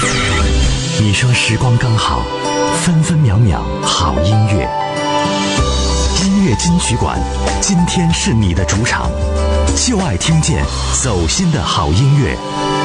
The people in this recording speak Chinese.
你说时光刚好，分分秒秒好音乐。音乐金曲馆，今天是你的主场，就爱听见走心的好音乐。